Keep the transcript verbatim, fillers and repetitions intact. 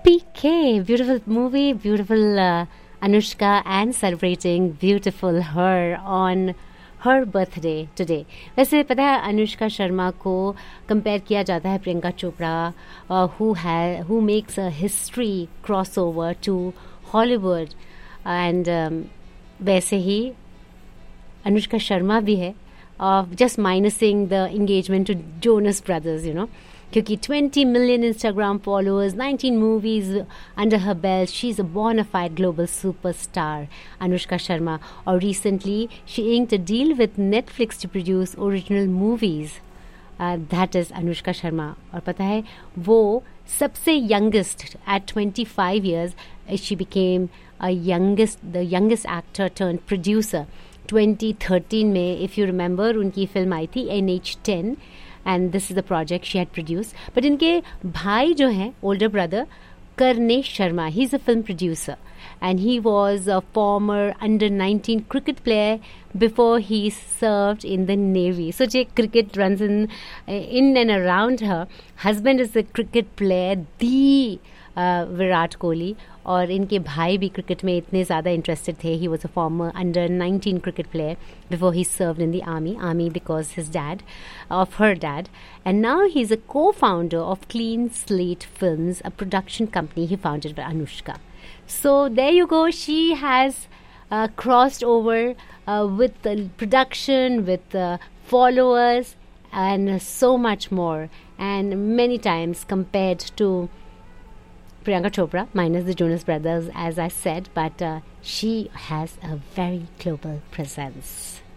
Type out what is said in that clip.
P K, beautiful movie, beautiful uh, Anushka, and celebrating beautiful her on her birthday today. वैसे पता है अनुष्का शर्मा को compare किया जाता है Priyanka Chopra, who has who makes a history crossover to Hollywood, and um, वैसे ही अनुष्का शर्मा भी है, of just minusing the engagement to Jonas Brothers, you know. क्योंकि twenty million Instagram followers, nineteen movies under her belt, she's a bona fide global superstar, Anushka Sharma. और recently, she inked a deal with Netflix to produce original movies. Uh, that is Anushka Sharma. और पता है वो सबसे youngest at twenty-five years, she became a youngest, the youngest actor turned producer. twenty thirteen में, if you remember, उनकी film आई थी N H ten, and this is the project she had produced. But इनके भाई जो हैं, older brother, Karnesh Sharma, he's a film producer, and he was a former under nineteen cricket player before he served in the Navy. So J cricket runs in in and around her. Husband is a cricket player, the uh, Virat Kohli, और इनके भाई भी cricket में इतने ज़्यादा interested थे. He was a former under nineteen cricket player before he served in the army army because his dad of her dad, and now he is a को founder of clean slate films, a production company he founded by Anushka. So there you go, she has crossed over uh, with the production, with uh, followers, and so much more, and many times compared to Priyanka Chopra, minus the Jonas Brothers, as I said, but uh, she has a very global presence.